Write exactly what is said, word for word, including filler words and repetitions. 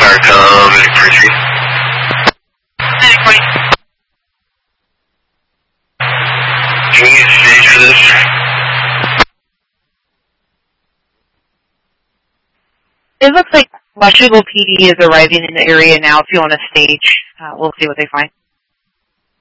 Firecom, Medic forty-three. Medic forty. Do we need a stage for this? It looks like Washougal P D is arriving in the area now. If you want to stage, uh, we'll see what they find.